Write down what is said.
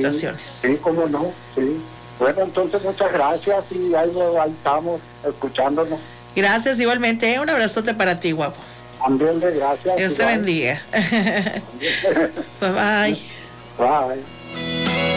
situaciones. Sí, cómo no, sí. Bueno, entonces muchas gracias y ahí estamos escuchándonos. Gracias igualmente. Un abrazote para ti, guapo. También, gracias. Dios te bendiga. Bye bye. Bye.